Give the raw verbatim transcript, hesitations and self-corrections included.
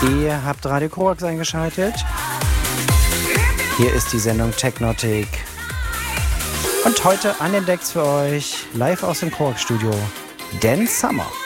Ihr habt Radio Korax eingeschaltet. Hier ist die Sendung Technotic. Und heute an den Decks für euch, live aus dem Korax-Studio, Dan Summer.